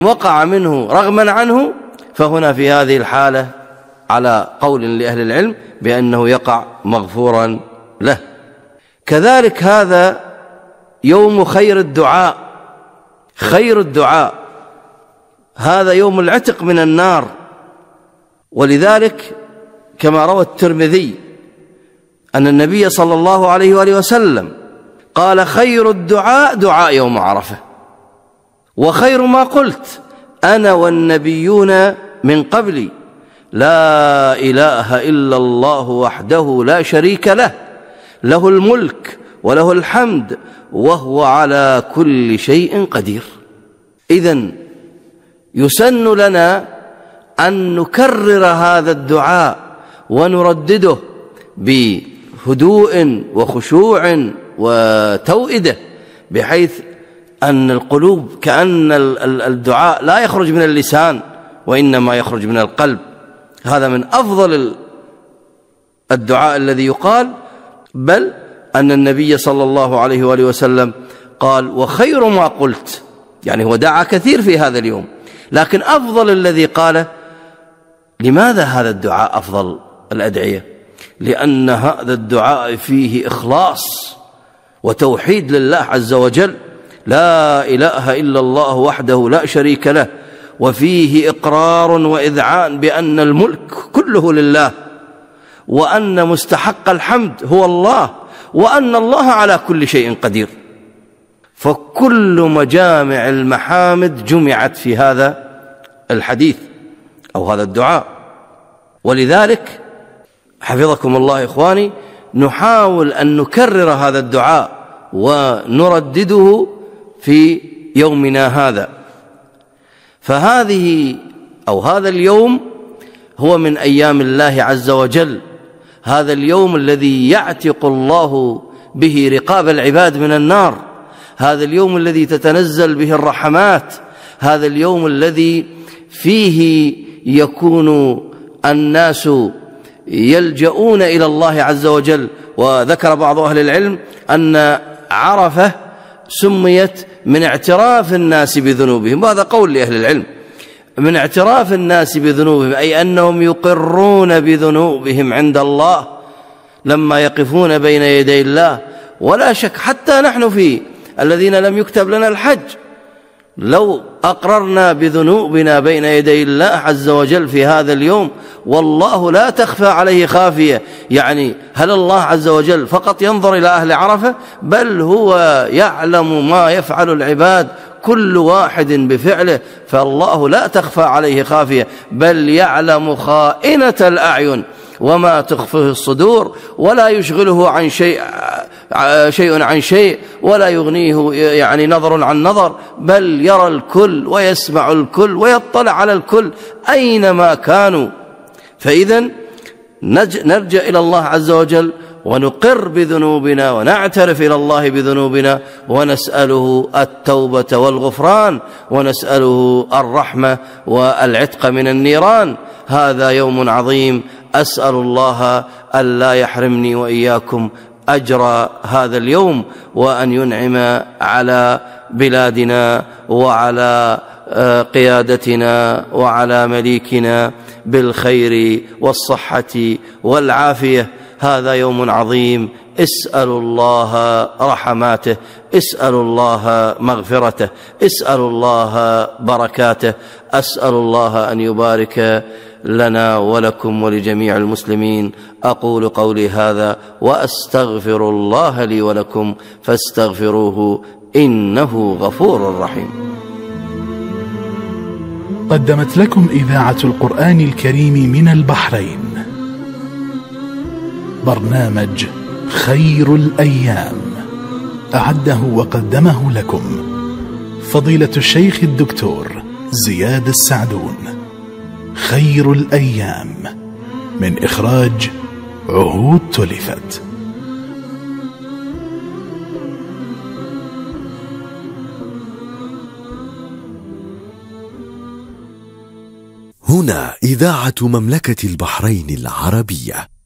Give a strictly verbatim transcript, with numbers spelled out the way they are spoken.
وقع منه رغما عنه، فهنا في هذه الحالة على قول لأهل العلم بأنه يقع مغفورا له. كذلك هذا يوم خير الدعاء، خير الدعاء هذا يوم العتق من النار. ولذلك كما روى الترمذي أن النبي صلى الله عليه وآله وسلم قال: خير الدعاء دعاء يوم عرفة، وخير ما قلت أنا والنبيون من قبلي، لا إله إلا الله وحده لا شريك له، له الملك وله الحمد وهو على كل شيء قدير. إذن يسن لنا أن نكرر هذا الدعاء ونردده بهدوء وخشوع وتوئدة، بحيث أن القلوب كأن الدعاء لا يخرج من اللسان وإنما يخرج من القلب. هذا من أفضل الدعاء الذي يقال، بل أن النبي صلى الله عليه وآله وسلم قال: وخير ما قلت، يعني هو دعا كثير في هذا اليوم، لكن أفضل الذي قال. لماذا هذا الدعاء أفضل الأدعية؟ لأن هذا الدعاء فيه إخلاص وتوحيد لله عز وجل، لا إله إلا الله وحده لا شريك له، وفيه إقرار وإذعان بأن الملك كله لله، وأن مستحق الحمد هو الله، وأن الله على كل شيء قدير. فكل مجامع المحامد جمعت في هذا الحديث أو هذا الدعاء. ولذلك حفظكم الله إخواني، نحاول أن نكرر هذا الدعاء ونردده في يومنا هذا. فهذه أو هذا اليوم هو من أيام الله عز وجل، هذا اليوم الذي يعتق الله به رقاب العباد من النار، هذا اليوم الذي تتنزل به الرحمات، هذا اليوم الذي فيه يكون الناس يلجؤون إلى الله عز وجل. وذكر بعض أهل العلم أن عرفة سميت من اعتراف الناس بذنوبهم، وهذا قول لأهل العلم، من اعتراف الناس بذنوبهم، أي أنهم يقرون بذنوبهم عند الله لما يقفون بين يدي الله. ولا شك حتى نحن في الذين لم يكتب لنا الحج، لو أقررنا بذنوبنا بين يدي الله عز وجل في هذا اليوم، والله لا تخفى عليه خافية. يعني هل الله عز وجل فقط ينظر إلى أهل عرفة؟ بل هو يعلم ما يفعل العباد كل واحد بفعله، فالله لا تخفى عليه خافية، بل يعلم خائنة الأعين وما تخفيه الصدور، ولا يشغله عن شيء شيء عن شيء، ولا يغنيه يعني نظر عن نظر، بل يرى الكل ويسمع الكل ويطلع على الكل أينما كانوا. فإذا نرجع إلى الله عز وجل ونقر بذنوبنا ونعترف إلى الله بذنوبنا، ونسأله التوبة والغفران، ونسأله الرحمة والعتق من النيران. هذا يوم عظيم، أسأل الله ألا يحرمني وإياكم أجر هذا اليوم، وأن ينعم على بلادنا وعلى قيادتنا وعلى مليكنا بالخير والصحة والعافية. هذا يوم عظيم، اسألوا الله رحماته، اسألوا الله مغفرته، اسألوا الله بركاته. أسأل الله أن يبارك لنا ولكم ولجميع المسلمين. أقول قولي هذا وأستغفر الله لي ولكم، فاستغفروه إنه غفور رحيم. قدمت لكم إذاعة القرآن الكريم من البحرين برنامج خير الأيام، أعده وقدمه لكم فضيلة الشيخ الدكتور زياد السعدون. خير الأيام من إخراج عهود تلفت. هنا إذاعة مملكة البحرين العربية.